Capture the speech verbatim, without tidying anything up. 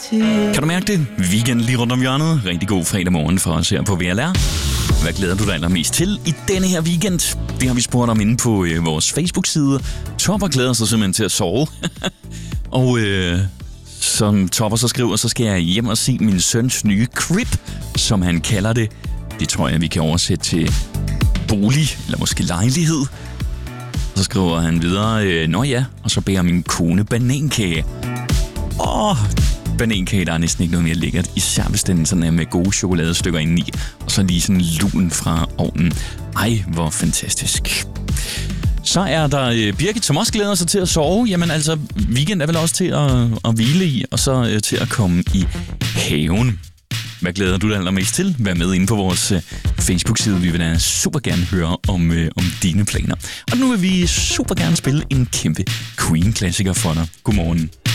Kan du mærke det? Weekend lige rundt om hjørnet. Rigtig god fredag morgen for os her på V L R. Hvad glæder du dig allermest til i denne her weekend? Det har vi spurgt om inde på øh, vores Facebook-side. Topper glæder sig simpelthen til at sove. og øh, som Topper så skriver, så skal jeg hjem og se min søns nye crib, som han kalder det. Det tror jeg, vi kan oversætte til bolig, eller måske lejlighed. Og så skriver han videre, øh, nå ja, og så beder min kone banankage. Åh, banankage, der er næsten ikke noget mere lækkert. Især hvis den sådan er med gode chokoladestykker indeni. Og så lige sådan lun fra ovnen. Ej, hvor fantastisk. Så er der øh, Birgit, som også glæder sig til at sove. Jamen altså, weekend er vel også til at, at hvile i, og så øh, til at komme i haven. Hvad glæder du dig allermest til? Vær med inde på vores øh, Facebook-side. Vi vil da super gerne høre om, øh, om dine planer. Og nu vil vi super gerne spille en kæmpe Queen-klassiker for dig. Godmorgen.